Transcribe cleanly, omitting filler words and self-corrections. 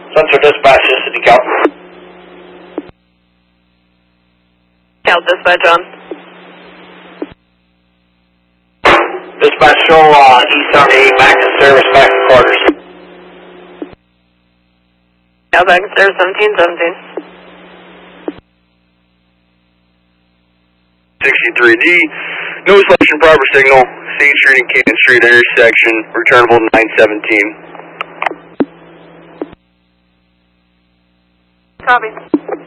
Central Dispatch, this is DeKalb. DeKalb Dispatch on. Dispatch, show E78 back in service, back in quarters. Yeah, back in service, 1717. 63D, no selection, proper signal, State Street and Canton Street intersection, returnable 917. Copy.